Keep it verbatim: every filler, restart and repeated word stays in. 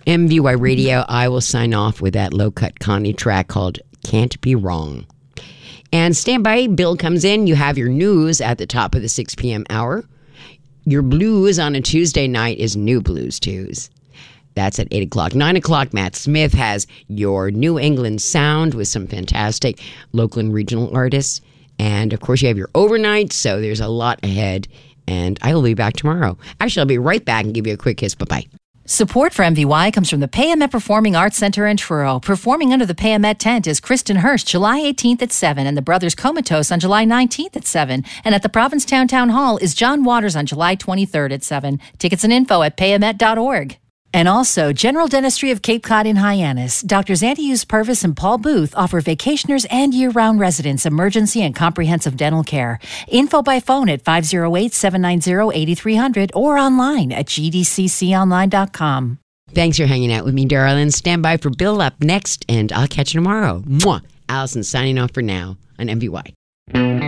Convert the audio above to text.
M V Y Radio. I will sign off with that low-cut Connie track called Can't Be Wrong. And stand by. Bill comes in. You have your news at the top of the six p.m. hour. Your blues on a Tuesday night is New Blues Tues. That's at eight o'clock. nine o'clock, Matt Smith has your New England sound with some fantastic local and regional artists. And, of course, you have your overnight, so there's a lot ahead. And I will be back tomorrow. Actually, I'll be right back and give you a quick kiss. Bye-bye. Support for M V Y comes from the Payamet Performing Arts Center in Truro. Performing under the Payamet tent is Kristen Hurst, July eighteenth at seven, and the Brothers Comatose on July nineteenth at seven. And at the Provincetown Town Hall is John Waters on July twenty-third at seven. Tickets and info at payamet dot org. And also, General Dentistry of Cape Cod in Hyannis. Doctors Antius Purvis and Paul Booth offer vacationers and year-round residents emergency and comprehensive dental care. Info by phone at five oh eight, seven nine oh, eight three hundred or online at g d c c online dot com. Thanks for hanging out with me, darling. Stand by for Bill up next, and I'll catch you tomorrow. Mwah! Allison signing off for now on M V Y.